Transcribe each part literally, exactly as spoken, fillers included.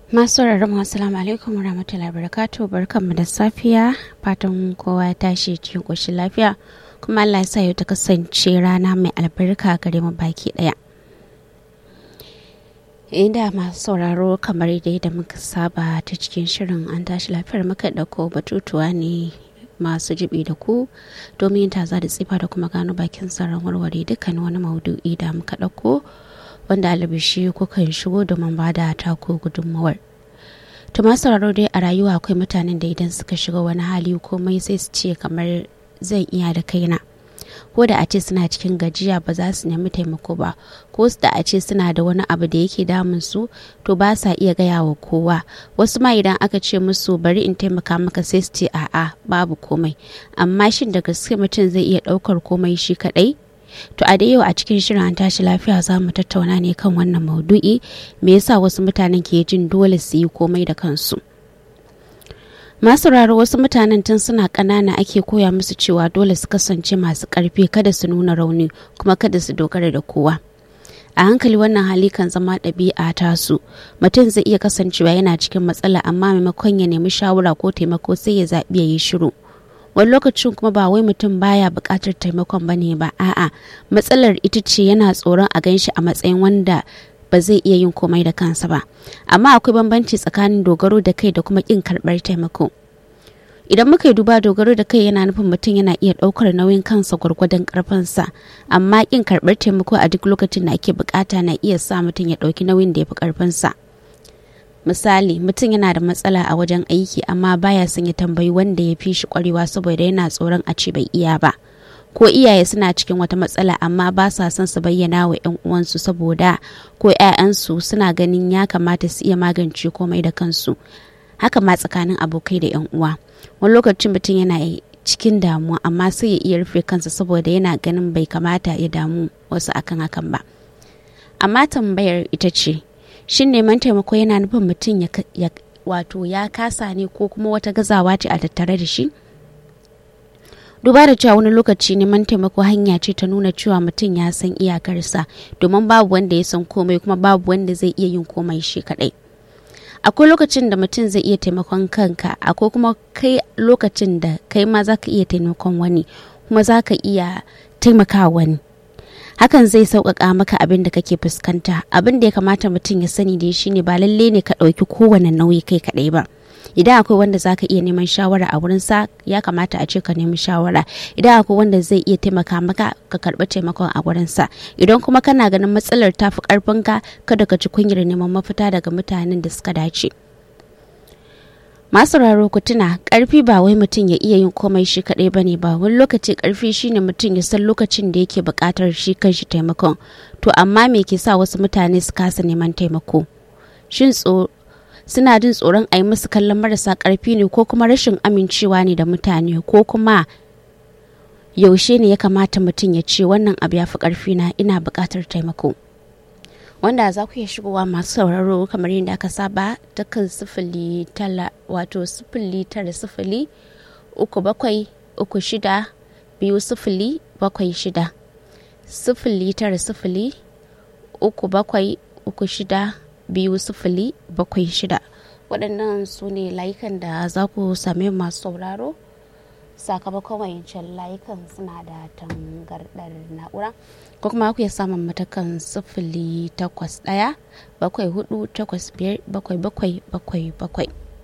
Masu rarrama assalamu alaikum wa rahmatullahi barakatuh, barkanmu da safiya, fatan kowa ya tashi cikin ƙoshin lafiya kuma Allah ya sa yau ta kasance rana mai albarka gare mu baki ɗaya. Inda masu sauraro kamar dai da muka saba ta cikin shirin an tashi lafiyar muka ɗauko batutuwa ne masu jibi da ku domin taza da tsifa da kuma gano bakin sauran warware dukkan wani maudu'i da muka ɗauko wanda alabishi kukan shigo domin ba da tako gudunmawar. To masu sauraro dai a rayuwa akwai mutanen da idan suka shiga wani hali komai sai su ce kamar zan iya da kaina, ko da a ce suna cikin gajiya ba za su nemi taimako ba, ko da a ce suna da wani abu da yake damun su to ba sa iya gaya wa kowa. Wasu ma idan aka ce musu bari in taimaka maka sai su ce a'a babu komai. Amma shin da gaske mutum zai iya ɗaukar komai shi kaɗai? To a da yau a cikin shirin an tashi lafiya za mu tattauna ne kan wannan maudu'i, me yasa wasu mutanen ke jin dole su yi komai da kansu. Masu raro wasu mutanen tun suna ƙanana ake koya musu cewa dole su kasance masu ƙarfi, kada su nuna rauni kuma kada su dogara da kowa. A hankali wannan hali kan zama ɗabi'a tasu. Mutum zai iya kasancewa yana cikin matsala amma maimakon ya nemi shawara ko taimako sai ya zaɓi ya yi shiru. Wani lokacin kuma ba wai mutum baya buƙatar taimakon bane ba, a'a matsalar ita ce yana tsoron a ganshi a matsayin wanda ba zai iya yin komai da kansa ba. Amma akwai bambanci tsakanin dogaro da kai da kuma ƙin karɓar taimako. Idan muka yi duba, dogaro da kai yana nufin mutum yana iya ɗaukar nauyin kansa gwargwadon ƙarfinsa, amma ƙin karɓar taimako a duk lokacin da ake buƙata na iya sa mutum ya ɗauki nauyin da ya fi ƙarfinsa. Misali, mutum yana da matsala a wajen aiki amma baya son ya tambayi wanda ya fi shi ƙwarewa saboda yana tsoron a ce bai iya ba. Ko iyaye suna cikin wata matsala amma ba sa son su bayyana wa 'yan uwansu saboda ko 'ya'yansu suna ganin ya kamata su iya magance komai da kansu. Haka ma tsakanin abokai da 'yan uwa. Wani lokacin mutum yana cikin damuwa amma sai ya iya rufe kansa saboda yana ganin bai kamata ya damu wasu akan hakan ba. Amma tambayar ita ce, shin neman taimako yana nufin mutum ya wato ya kasa ne ko kuma wata gazawa ce a tattare da shi? Duba da cewa wani lokaci neman taimako hanya ce ta nuna cewa mutum ya san iyakarsa, domin babu wanda ya san komai kuma babu wanda zai iya yin komai shi kadai. Akwai lokacin da mutum zai iya taimakon kanka, akwai kuma kai lokacin da kai ma za ka iya taimakon wani kuma za ka iya taimakawa wani. Hakan zai sauƙaƙa maka abin da kake fuskanta. Abin da ya kamata mutum ya sani dai shine ba lalle ne ka ɗauki kowane nauyi kai kaɗai ba. Idan akwai wanda za ka iya neman shawara a wurinsa, ya kamata a ce ka nemi shawara. Idan akwai wanda zai iya taimaka maka, ka karɓi taimakon a wurinsa. Idan kuma kana ganin matsalar ta fi ƙarfinka, kada ka ci kunyar neman mafita daga mutanen da suka dace. Masu raro ku tuna, ƙarfi ba wai mutum ya iya yin komai shi kaɗai ba ne ba. Wani lokaci ƙarfi shine mutum ya san lokacin da yake buƙatar shi kanshi taimakon. To amma me ke sa wasu mutane su kasa neman taimako? Shin tso suna jin tsoron a yi musu kallon marasa ƙarfi ne, ko kuma rashin amincewa ne da mutane, ko kuma yaushe ne ya kamata mutum ya ce wannan abu ya fi ƙarfi na, ina buƙatar taimako? Wanda za ku iya shigowa masu sauraro kamar yadda aka saba ta kan sifili tala wato sifili tara sifili uku bakwai uku shida biyu sifili bakwai shida, sifili tara sifili uku bakwai uku shida biyu sifili bakwai shida. Waɗannan su ne layukan da za ku same masu sauraro sakamakon wayancan layukan suna da tangardar na'ura, ko kuma ku ya samun matakan sifili takwas ɗaya bakwai hudu takwas biyar bakwai bakwai bakwai bakwai.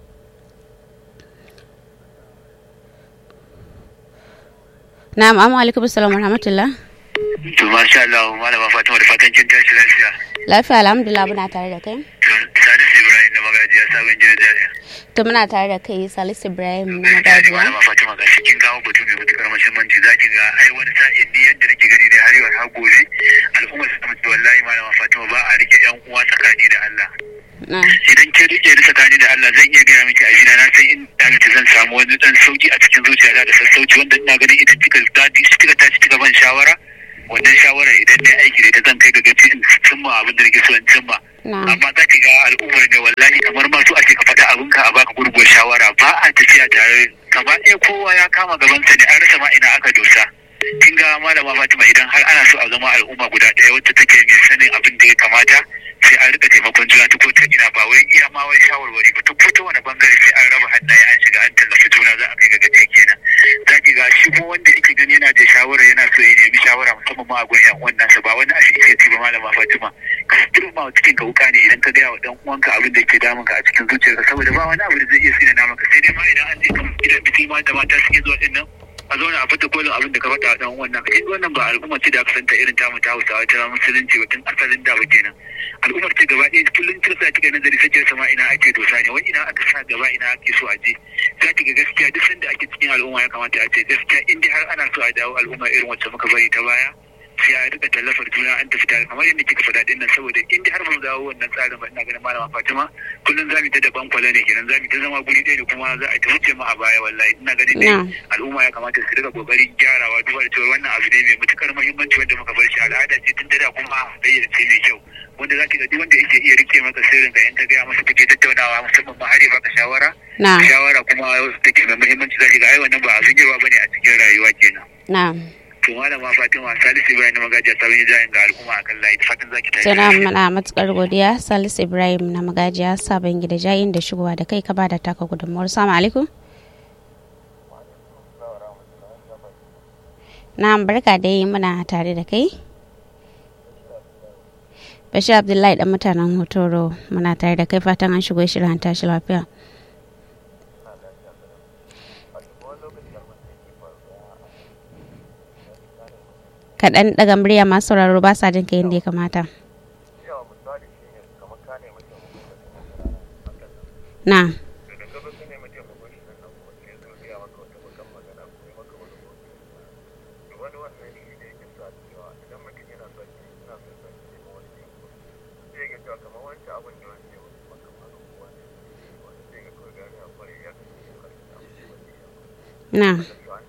Na'am, amma alaikum assalam wa rahmatullah. To masha Allah, malama Fatima da fatan kin tashi lafiya. Lafiya alhamdulillah, muna tare da kai. Salisu Ibrahim na magajiya sabon gidan jariya. To muna tare da kai Salisu Ibrahim na magajiya. Malama Fatima ga shi kin kawo batu mai matukar muhimmanci, zaki ga ai wani sa'in ni yadda nake gani dai har yau har gobe al'ummar su mace wallahi malama Fatima ba a rike yan uwa tsakani da Allah. Idan ke rike ni tsakani da Allah zan iya gaya miki a gida na sai in da miki zan samu wani dan sauki a cikin zuciyata da sassauci wanda ina ganin idan kika dadi kika tashi kika ban shawara, wannan shawara idan na aiki da ita zan kai ga gaci in cimma abin da nake so in cimma. Amma za ki ga al'ummar ne wallahi kamar ma su ake ka faɗa abinka a baka gurguwar shawara, ba a tafiya tare, gaba ɗaya kowa ya kama gabansa ne, an rasa ma ina aka dosa. Kin ga malama Fatima, idan har ana so a zama al'umma guda ɗaya wacce take mai sanin abin da ya kamata, sai an rika taimakon juna ta ko ta ina ba wai iya ma wai shawarwari ba duk wata wani bangare sai an raba hannaye an shiga an tallafa juna za a kai ga gaci kenan. Za ki ga shi kuma wanda yake gani yana da shawara yana so ya nemi shawara musamman ma a gurin yan uwan nasa ba wani ashi ke ci ba malama Fatima. Ka turu ma cikin ka wuka ne idan ka gaya wa dan uwanka abin da yake damun ka a cikin zuciyarka saboda ba wani abu da zai iya sina maka sai dai ma idan an je kan gidan biki ma da mata suke zuwa din nan a zauna a fata kolin abin da ka faɗa dan wannan kai wannan ba al'umma ce da aka santa irin tamu ta Hausawa ta musulunci ba tun asalin da ba kenan. Al'ummar ce gaba ɗaya kullum kirsa kika nazari sai sama ina ake dosa ne wani ina aka sa gaba ina ake so a je. Za ki ga gaskiya duk sanda ake cikin al'umma ya kamata a ce gaskiya in dai har ana so a dawo al'umma irin wacce muka bari ta baya sai a rika tallafar juna an tafi tare kamar yadda kika faɗa din nan saboda in dai har mun dawo wannan tsarin ba ina ganin malama Fatima kullum zamu ta daban kwala ne kenan zamu ta zama guri ɗaya da kuma za a ta wuce mu a baya wallahi ina ganin dai al'umma ya kamata su rika kokarin gyarawa duba da cewa wannan abu ne mai matukar muhimmanci wanda muka bar shi al'ada ce tun da kuma bayyana ce mai kyau wanda za ki ga duk wanda yake iya rike maka sirrin ka in ta gaya masa take tattaunawa musamman ma har ya baka shawara shawara kuma take mai muhimmanci za ki ga ai wannan ba abin yawa bane a cikin rayuwa kenan na'am to malama Fatima Salisu Ibrahim na magajiya sabon jayin ga al'umma akan layi fatan zaki tafi sana mana matukar godiya Salisu Ibrahim na magajiya sabon gida jayin da shigowa da kai ka bada taka gudunmuwar. Assalamu alaikum. na'am barka dai muna tare da kai Bashir Abdullahi dan mutanen Hotoro muna tare da kai fatan an shigo shirin tashi lafiya. Kaɗan daga murya masu sauraro ba sa jin ka yadda ya kamata. Na. Na.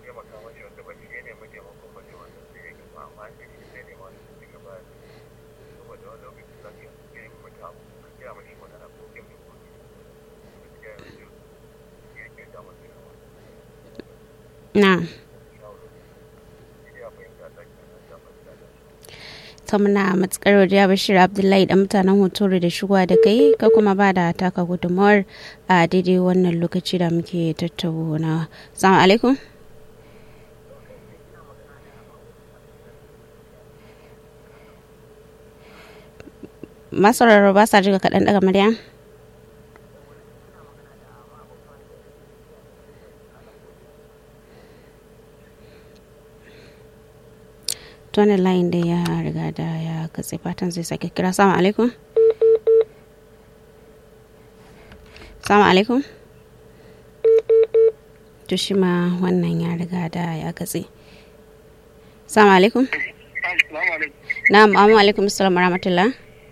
Na. ta muna matsakar wajen Bashir Abdullahi dan mutanen Hotoro da shigowa da kai ka kuma ba da taka gudunmawar a daidai wannan lokaci da muke tattauna. Assalamu alaikum. Masararru ba sa jiga kaɗan daga murya. Wannan layin da ya riga da ya katse fatan zai sake kira. Assalamu alaikum. Assalamu alaikum. To shi ma wannan ya riga da ya katse. Assalamu alaikum. Na'am, amma alaikum assalam wa rahmatullah.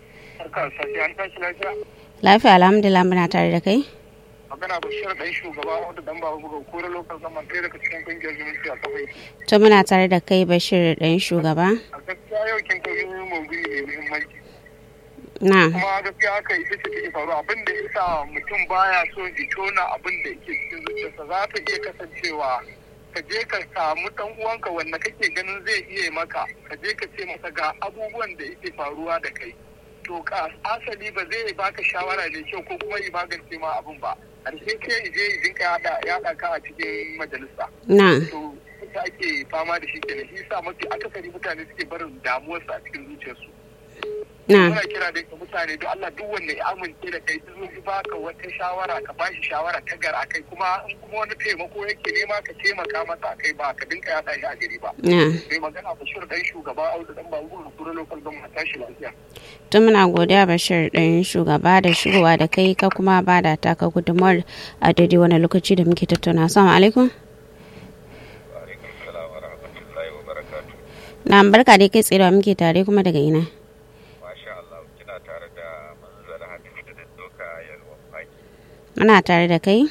Lafiya alhamdulillah muna tare da kai. Magana Bashir dan shugaba wanda dan ba buga kore local government ɗaya daga cikin kungiyar zumunci a kafai. To muna tare da kai Bashir dan shugaba. A gaskiya yau kin tauri mawdu'i mai muhimmanci. Na. Kuma gaskiya haka ita ce take faru abin da yasa mutum baya so ya tona abin da yake cikin zuciyarsa za ta iya kasancewa ka je ka samu dan uwanka wanda kake ganin zai iya maka ka je ka ce masa ga abubuwan da yake faruwa da kai. To ka asali ba zai baka shawara mai kyau ko kuma yi magance ma abin ba. Harshe ke je idin ka yaɗa ka a cikin majalisa. Na. To ita ake fama da shi kenan shi sa mafi akasari mutane suke barin damuwarsu a cikin zuciyarsu. Na. Muna kira da mutane don Allah duk wanda ya amince da kai zo ki baka wata shawara ka bashi shawara ta gar akai kuma in kuma wani taimako yake nema ka taimaka masa akai ba ka dinka yaɗa shi a gari ba. Na. Sai magana Bashir dan shugaba Audu dan Babu Kura local government tashi lafiya. To muna godiya Bashir dan shugaba da shigowa da kai ka kuma ba da taka gudunmawar a daidai wani lokaci da muke tattauna. Assalamu alaikum. Wa alaikum salam wa rahmatullahi wa barakatuh. Na barka dai kai tsira muke tare kuma daga ina. Muna tare da kai?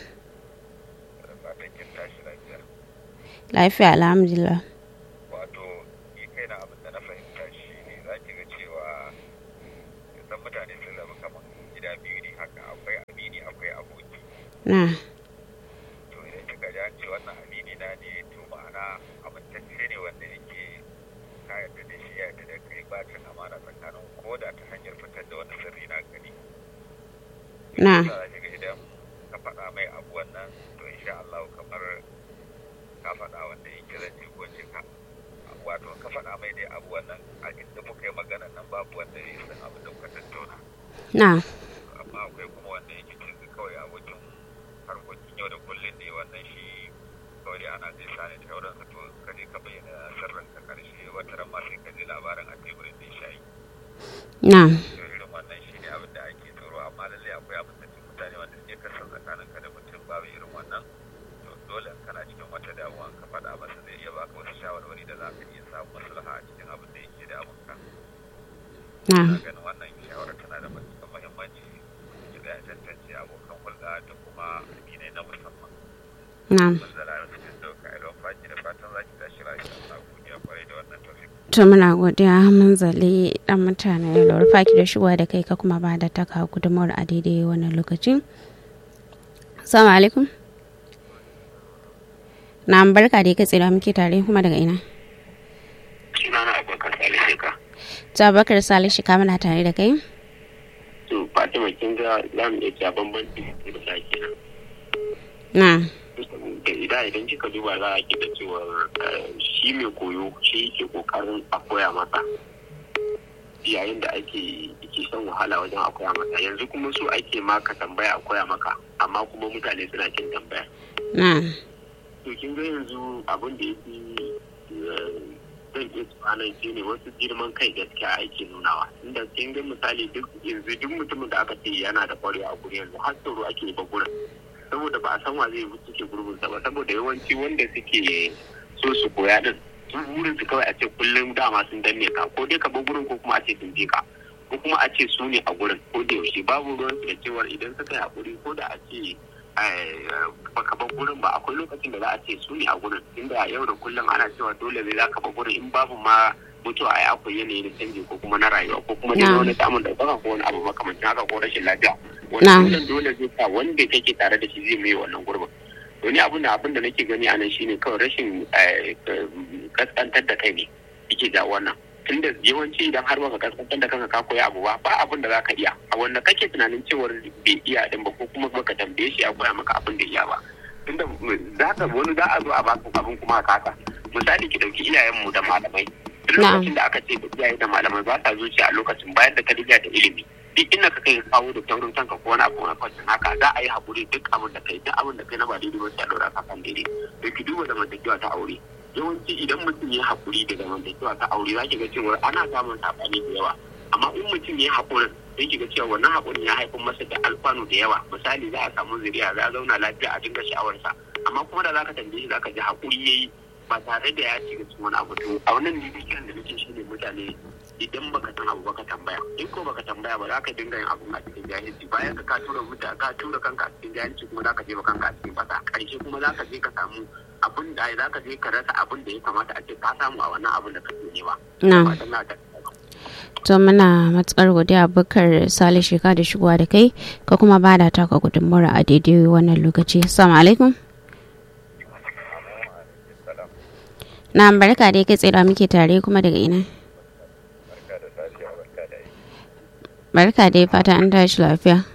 Lafiya alhamdulillah. Wato, ni kai na abin da na fahimta shi ne za ki ga cewa idan mutane sun zama kamar gida biyu ne haka akwai amini akwai aboki. Na. To idan kika ji an ce wannan amini na ne to ma'ana amintacce ne wanda yake ka yarda da shi ya yarda da kai ba ta amana tsakanin ko da ta hanyar fitar da wani sirri na gani. Na. idan ka faɗa mai abu wannan to insha Allah kamar ka faɗa wanda yake zan ce ko ce ka wato ka faɗa mai dai abu wannan a inda muka yi maganar nan babu wanda ya san abin da kuka tattauna. Na. Amma akwai kuma wanda yake cin kawai abokin harkokin yau da kullum ne wannan shi kawai ana zai sani ta yauran sa to ka je ka bayyana sirrin ka karshe wata ran ma sai ka ji labarin a teburin da shayi. Na. Irin wannan shi ne abin da ake tsoro amma lallai akwai abin da mutane wanda suke kasan tsakanin ka da mutum babu irin wannan to dole kana cikin wata damuwa ka faɗa masa zai iya baka wasu shawarwari da za ka iya samun maslaha a cikin abin da yake damun ka. Na. Ganin wannan shawara tana da matuƙar muhimmanci ki ga tantance abokan hulɗa da kuma addinai na musamman. Na. Manzala da cikin dauka a don faki da fatan za ki tashi lafiya na godiya kwarai da wannan tafi. To muna godiya mun zale dan mutane lura faki da shigowa da kai ka kuma ba da taka gudunmawar a daidai wannan lokacin. Assalamu alaikum. Na barka da kai tsira muke tare kuma daga ina. Sunana Abubakar Salisu ka. Ta Abubakar Salisu ka muna tare da kai. To Fatima kin ga za mu iya cewa bambanci da sake nan. Na. Idan idan kika duba za a ki da cewa shi mai koyo shi yake kokarin a koya masa yayin da ake ke son wahala wajen a koya masa yanzu kuma so ake maka tambaya a koya maka amma kuma mutane suna kin tambaya. Na. To kin ga yanzu abin da yake zan iya tsanan shi ne wasu girman kai gaskiya ake nunawa inda kin ga misali duk yanzu duk mutumin da aka ce yana da kwarewa a guri yanzu har tsoro ake ba gurin saboda ba a san wa zai suke gurbin sa ba saboda yawanci wanda suke so su koya din sun burin su kawai a ce kullum dama sun danne ka ko dai ka bar gurin ko kuma a ce sun je ka ko kuma a ce su ne a gurin ko da yaushe babu ruwan su da cewa idan suka yi hakuri ko da a ce baka bar gurin ba akwai lokacin da za a ce su ne a gurin inda yau da kullum ana cewa dole ne za ka bar gurin in babu ma mutuwa ai akwai yanayi na canji ko kuma na rayuwa ko kuma dai wani samun ɗaukaka ko wani abu makamancin haka ko rashin lafiya wannan dole zai sa wanda kake tare da shi zai mai wannan gurbin wani abu na abin da nake gani a nan shine kawai rashin kaskantar da kai ne yake da wannan tunda yawanci idan har baka kaskantar da kanka ka koyi abu ba ba abin da zaka iya a wanda kake tunanin cewar bai iya din ba ko kuma baka tambaye shi ya koya maka abin da iya ba tunda zaka wani za a zo a baka abin kuma ka kasa misali ki dauki iyayenmu da malamai duk lokacin da aka ce da iyaye da malamai ba sa zuciya a lokacin bayan da ka riga da ilimi duk inda ka kai kawo da taurin kanka ko wani abu na kwacin haka za a yi haƙuri duk abin da kai duk abin da kai na ba daidai ba sai a ɗora ka kan daidai to ki duba zamantakewa ta aure yawanci idan mutum ya haƙuri da zamantakewa ta aure za ki ga cewa ana samun saɓani da yawa amma in mutum ya haƙurin sai ki ga cewa wannan haƙurin ya haifar masa da alfanu da yawa misali za a samu zuriya za a zauna lafiya a dinga sha'awarsa amma kuma da za ka tambaye shi za ka ji haƙuri ya yi ba tare da ya shiga cikin wani abu to a wannan ne kiran da nake shi ne mutane idan baka san abu baka tambaya in ko baka tambaya ba za ka dinga yin abu a cikin jahilci bayan ka ka tura muta ka tura kanka a cikin jahilci kuma za ka je kanka a cikin fasa karshe kuma za ka je ka samu abin da za ka je ka rasa abin da ya kamata a ce ka samu a wannan abin da kake nema. To muna matukar godiya Abubakar Sale Sheka da shigowa da kai ka kuma ba da taka gudunmawar a daidai wannan lokaci. Assalamu alaikum. Na barka dai kai tsira muke tare kuma daga ina. Barka dai fata an tashi lafiya.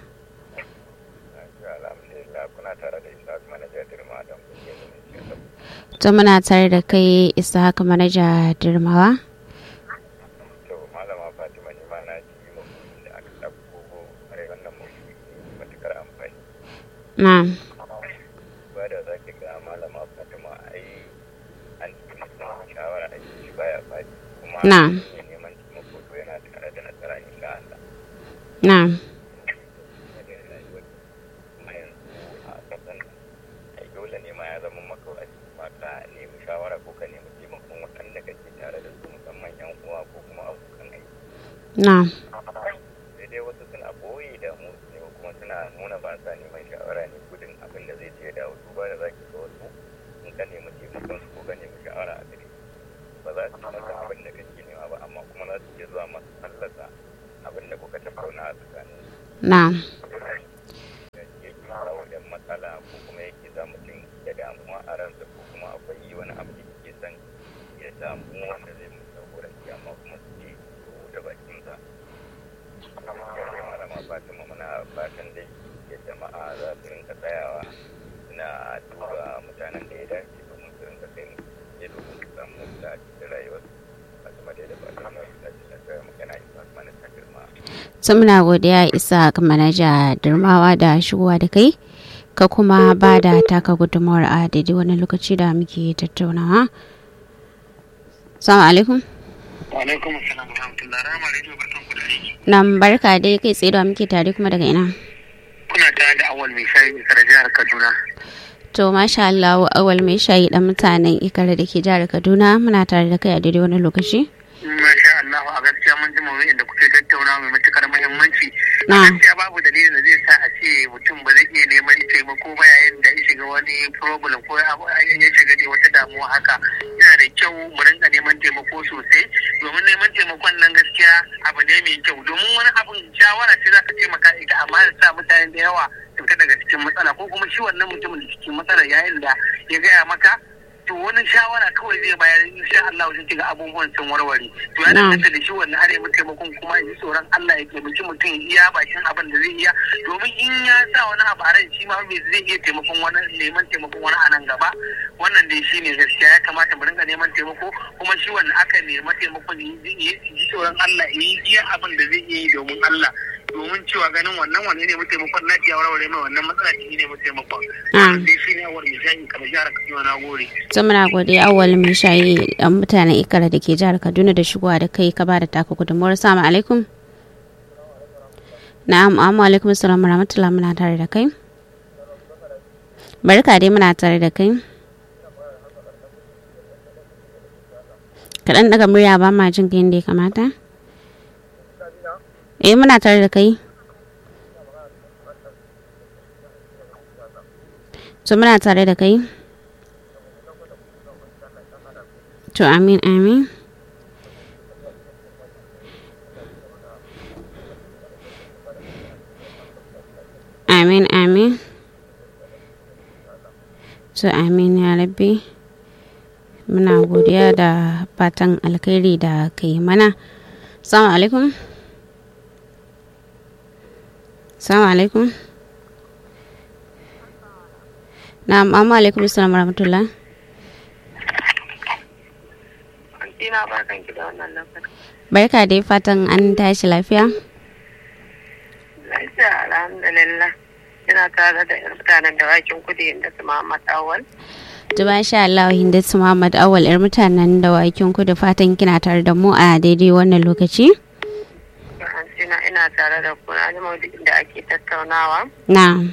To muna tare da kai isa haka manaja Dirmawa. To malama Fatima ni ma na ji mutum da aka ɗauko a wannan mutum matukar amfani. Na. Ba da za ki ga malama Fatima ai an ci mutum shawara a shi baya faɗi kuma neman taimako to yana tare da nasara insha Allah. Na. Kuma yanzu a kasan ai dole ne ma ya zama maka wajibi ma ka nemi shawara ko ka nemi taimakon waɗanda kake tare da su musamman yan uwa ko kuma abokan aiki. Na. Sai dai wasu suna boye da mu ne kuma suna nuna ba sa neman shawara ne gudun abin da zai je da wasu ba da za ki ga wasu in ka nemi taimakon su ko ka nemi shawara a gare ba za su maka abin da kake nema ba amma kuma za su iya zuwa masu fallasa abin da kuka tattauna a tsakanin. Na. Yake kawo da matsala ko kuma yake sa mutum ya damuwa a ransa ko kuma akwai wani abu da yake son ya samu wanda zai mutu jagoranci amma kuma su ke da bakinsa. Yake malama Fatima muna fatan dai yadda jama'a za su rinka tsayawa suna duba mutanen da ya dace domin su rinka kai ya domin su samu da cikin rayuwar a kuma da ba ta mai da cikin magana isa kuma na girma. sun muna godiya isa ga manaja Durmawa da shigowa da kai ka kuma ba da taka gudunmawar a daidai wani lokaci da muke tattaunawa. Assalamu alaikum. Wa alaikum assalam wa rahmatullahi rahama radio barkan ku da aiki. Nan barka dai kai tsaye da muke tare kuma daga ina. Kuna tare da awal mai shayi daga jihar Kaduna. To masha Allah awal mai shayi dan mutanen Ikara da ke jihar Kaduna muna tare da kai a daidai wani lokaci. Masha Allah a gaskiya mun ji mawuyin da kuke tattauna mai matukar muhimmanci. A Na. gaskiya babu dalilin da zai sa a ce mutum ba zai iya neman taimako ba yayin da ya shiga wani problem ko ya shiga ne wata damuwa haka. Yana da kyau mu rinka neman taimako sosai domin neman taimakon nan gaskiya abu ne mai kyau domin wani abun shawara ce za ka taimaka ita amma da sa mutane da yawa su fita daga cikin matsala ko kuma shi wannan mutumin da cikin matsala yayin da ya gaya maka to wani shawara kawai zai bayar insha Allah zai kiga abubuwan sun warware to ya danganta da shi wannan are taimakon kuma ya ji tsoron Allah ya taimaki mutum iya bakin abin da zai iya domin in ya sa wani abu a rai shi ma bai zai iya taimakon wani neman taimakon wani a nan gaba wannan dai shi ne gaskiya ya kamata mu rinka neman taimako kuma shi wannan aka nema taimakon ya ji tsoron Allah ya yi iya abin da zai iya yi domin Allah domin cewa ganin wannan wani ne taimakon na ya warware mai wannan matsala shi ne taimakon wannan dai shi ne awar misali kamar jihar Kaduna na gore. sun muna godiya awal mai shayi dan mutanen Ikara da ke jihar Kaduna da shigowa da kai ka ba da taka gudunmawar. Assalamu alaikum. Na'am amma alaikum assalam rahmatullahi muna tare da kai. Barka dai muna tare da kai. Kaɗan daga murya ba ma jin kai yadda ya kamata. Eh muna tare da kai. To muna tare da kai. To amin amin. Amin amin. To amin ya rabbi. Muna godiya da fatan alkhairi da kai mana. Assalamu alaikum. Assalamu alaikum. Na'am amma alaikum assalam warahmatullah. Ina barkan ki da wannan lokacin. Barka dai fatan an tashi lafiya. Lafiya alhamdulillah. Ina tare da yar mutanen dawakin kudi inda su Muhammad Awal. To masha Allah Hindatu Muhammad Awal yar mutanen dawakin kudu fatan kina tare da mu a daidai wannan lokaci. Ina ina tare da ku na ji maudu'in da ake tattaunawa. Na'am.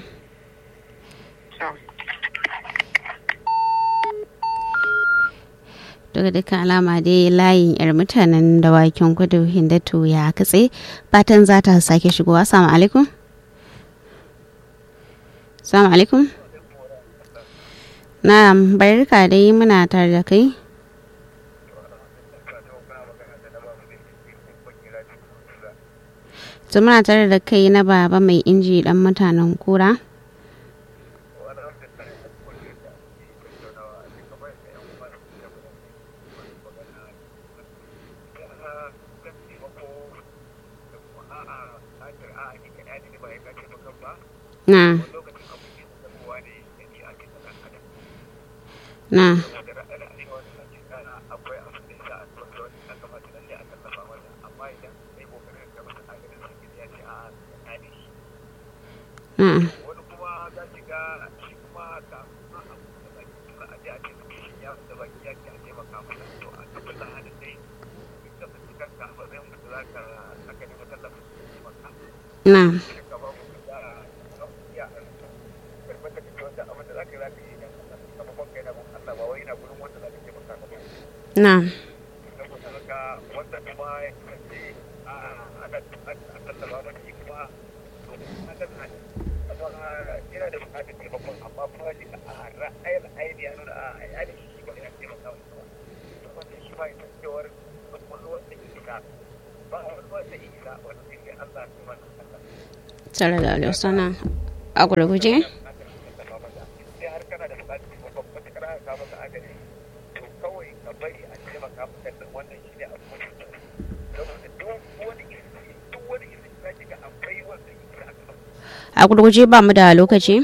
Daga dukkan alama dai layin yar mutanen dawakin kudu Hindatu ya katse fatan za ta sake shigowa. Assalamu alaikum. Assalamu alaikum. Na'am barka dai muna tare da kai. To muna tare da kai na baba mai inji dan mutanen kura. Na. Na. Na. Na. Na. Tare da Alusana a gurguje? a gurguje ba mu da lokaci.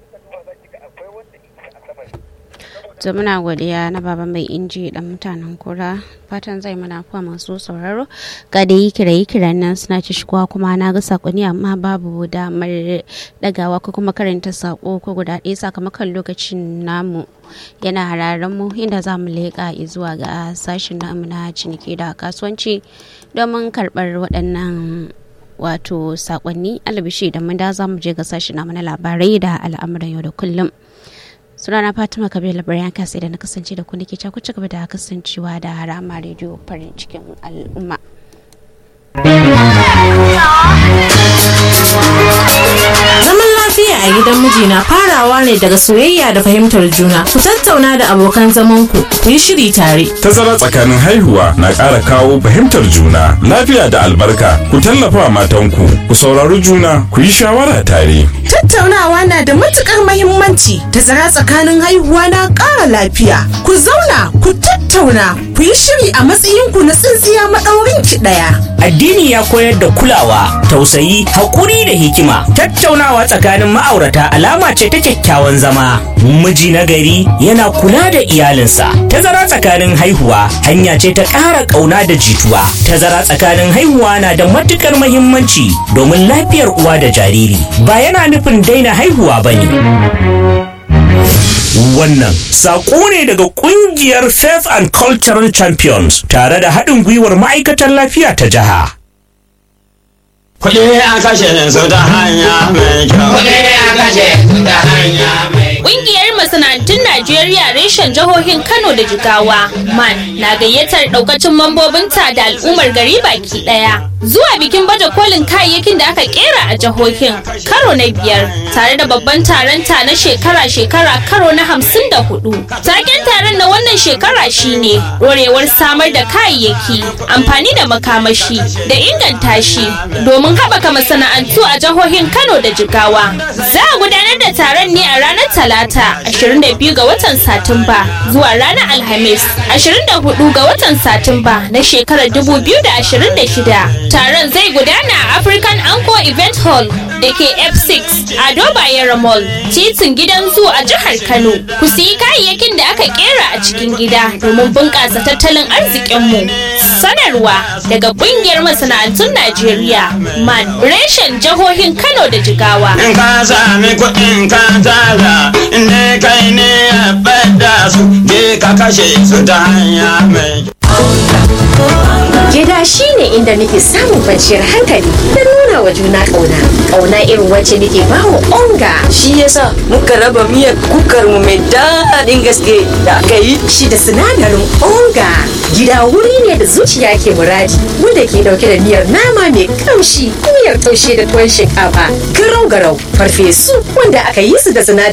To muna godiya na baba mai inji dan mutanen kura, fatan zai mana kuwa masu sauraro ga da yi kirayi kiran nan suna ci shigowa kuma na ga sakonni amma babu damar dagawa ko kuma karanta sako ko guda ɗaya sakamakon lokacin namu yana hararen mu, inda za mu leƙa zuwa ga sashen namu na ciniki da kasuwanci domin karɓar waɗannan wato sakonni albishi da mun da za mu je ga sashen namu na labarai da al'amuran yau da kullum. Sunana Fatima Kabir labaran kasa da na kasance da ku nake ku ci gaba da kasancewa da Harama Radio farin cikin al'umma. Zaman lafiya a gidan miji na farawa ne daga soyayya da fahimtar juna. Ku tattauna da abokan zamanku, ku yi shiri tare. Tazara tsakanin haihuwa na ƙara kawo fahimtar juna, lafiya da albarka. Ku tallafa matanku, ku saurari juna, ku yi shawara tare. Tattaunawa na da matukar mahimmanci. Tazara tsakanin haihuwa na ƙara lafiya. Ku zauna, ku tattauna, ku yi shiri a matsayinku na tsintsiya maɗaurin ki ɗaya. Addini ya koyar da kulawa, tausayi, haƙuri da hikima. Tattaunawa tsakanin ma'aurata alama ce ta kyakkyawan zama. Miji na gari yana kula da iyalinsa. Tazara tsakanin haihuwa hanya ce ta ƙara ƙauna da jituwa. Tazara tsakanin haihuwa na da matuƙar mahimmanci domin lafiyar uwa da jariri. Ba yana nufin daina haihuwa ba ne. Wannan saƙo ne daga ƙungiyar Faith and Cultural Champions tare da haɗin gwiwar ma'aikatan lafiya ta jiha. Kuɗi a kashe su ta hanya mai kyau. Kuɗi a kashe su ta hanya mai kyau. Ƙungiyar masana'antun Najeriya reshen jihohin Kano da Jigawa man na gayyatar ɗaukacin mambobinta da al'ummar gari baki ɗaya zuwa bikin baje kolin kayayyakin da aka kera a jihohin karo na biyar tare da babban taron ta na shekara-shekara karo na hamsin da hudu. Taken taron na wannan shekara shine ɗorewar samar da kayayyaki, amfani da makamashi da inganta shi domin haɓaka masana'antu a jihohin Kano da Jigawa. Za a gudanar da taron ne a ranar Talata ashirin da biyu ga watan Satumba zuwa ranar Alhamis ashirin da hudu ga watan Satumba na shekarar dubu biyu da ashirin da shida. Taron zai gudana a African Anko Event Hall da ke F six Ado Bayero Mall, titin gidan zu a jihar Kano. Ku siyi kayayyakin da aka kera a cikin gida domin bunƙasa tattalin arzikinmu. Sanarwa daga ƙungiyar masana'antun Najeriya man reshen jihohin Kano da Jigawa. In ka sami kuɗin ka tara, inda kai ne ya bada su, je ka kashe su ta hanya mai Gida shi ne inda nake samun kwanciyar hankali da nuna wa juna ƙauna. Ƙauna irin wacce nake ba wa onga. Shi yasa muka raba miyar kukar mu mai daɗin gaske da aka yi. Shi da sinadarin onga. Gida wuri ne da zuciya ke muradi, wanda ke dauke da miyar nama mai kamshi, miyar taushe da tuwon shinkafa, garau-garau, farfesu wanda aka yi su da sinadarin